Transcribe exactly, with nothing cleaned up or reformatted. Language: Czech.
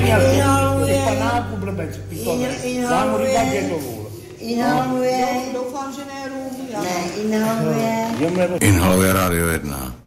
neměl, to je panáku blbec, pitone. Dám mu říkat, že to vůl. Inhaluje. Doufám, že ne rum. Ne, inhaluje. Inhaluje Rádio jedna.